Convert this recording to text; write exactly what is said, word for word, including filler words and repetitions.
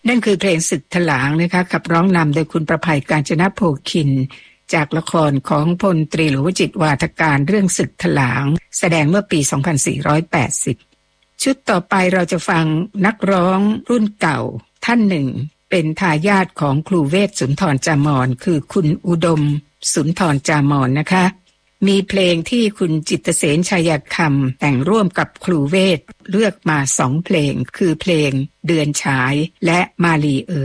นั่นคือเพลงศึกถลางนะคะขับร้องนำโดยคุณประภัยกาญจนโภคินจากละครของพลตรีหลวงวจิตรวาทการเรื่องศึกถลางแสดงเมื่อปีสองพันสี่ร้อยแปดสิบชุดต่อไปเราจะฟังนักร้องรุ่นเก่าท่านหนึ่งเป็นทายาทของครูเวทสุนทรจามรคือคุณอุดมสุนทรจามรนะคะมีเพลงที่คุณจิตรเสนชัยคำแต่งร่วมกับครูเวทเลือกมาสองเพลงคือเพลงเดือนฉายและมาลีเอ๋